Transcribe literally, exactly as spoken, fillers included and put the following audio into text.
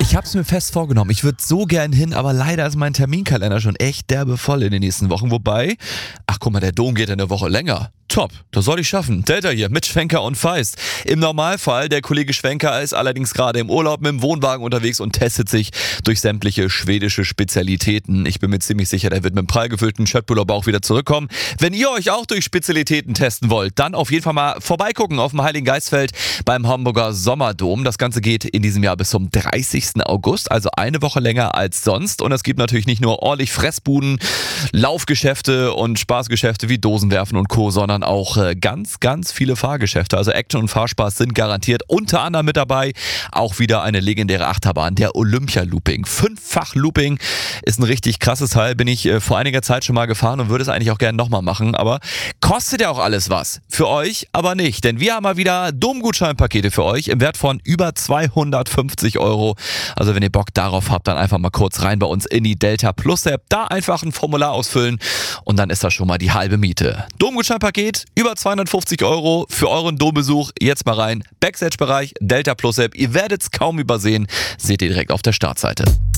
Ich hab's mir fest vorgenommen. Ich würde so gern hin, aber leider ist mein Terminkalender schon echt derbe voll in den nächsten Wochen. Wobei, ach guck mal, der Dom geht eine Woche länger. Top, das soll ich schaffen. Delta hier mit Schwenker und Feist. Im Normalfall, der Kollege Schwenker ist allerdings gerade im Urlaub mit dem Wohnwagen unterwegs und testet sich durch sämtliche schwedische Spezialitäten. Ich bin mir ziemlich sicher, der wird mit einem prall gefüllten Schöttbullar auch wieder zurückkommen. Wenn ihr euch auch durch Spezialitäten testen wollt, dann auf jeden Fall mal vorbeigucken auf dem Heiligen Geistfeld beim Hamburger Sommerdom. Das Ganze geht in diesem Jahr bis zum dreißigsten August, also eine Woche länger als sonst. Und es gibt natürlich nicht nur ordentlich Fressbuden, Laufgeschäfte und Spaßgeschäfte wie Dosenwerfen und Co., sondern auch äh, ganz, ganz viele Fahrgeschäfte. Also Action und Fahrspaß sind garantiert. Unter anderem mit dabei auch wieder eine legendäre Achterbahn, der Olympia-Looping. Fünffach Looping ist ein richtig krasses Teil. Bin ich äh, vor einiger Zeit schon mal gefahren und würde es eigentlich auch gerne nochmal machen. Aber kostet ja auch alles was. Für euch aber nicht. Denn wir haben mal wieder Domgutscheinpakete für euch im Wert von über zweihundertfünfzig Euro. Also wenn ihr Bock darauf habt, dann einfach mal kurz rein bei uns in die Delta Plus App. Da einfach ein Formular ausfüllen und dann ist das schon mal die halbe Miete. Domgutscheinpaket über zweihundertfünfzig Euro für euren Dombesuch. Jetzt mal rein. Backstage-Bereich, Delta Plus App. Ihr werdet es kaum übersehen. Seht ihr direkt auf der Startseite.